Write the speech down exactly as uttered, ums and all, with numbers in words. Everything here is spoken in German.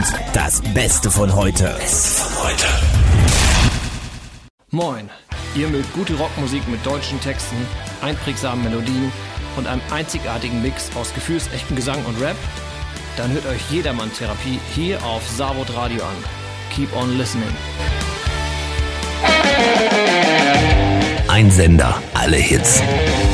und das Beste von heute. Beste von heute. Moin, ihr mögt gute Rockmusik mit deutschen Texten, einprägsamen Melodien und einem einzigartigen Mix aus gefühlsechtem Gesang und Rap? Dann hört euch Jedermann-Therapie hier auf Savod Radio an. Keep on listening. Ein Sender, alle Hits.